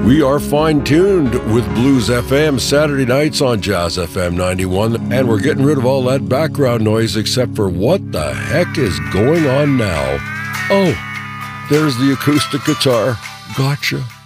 We are fine-tuned with Blues FM Saturday nights on Jazz FM 91, and we're getting rid of all that background noise except for what the heck is going on now. Oh, there's the acoustic guitar. Gotcha.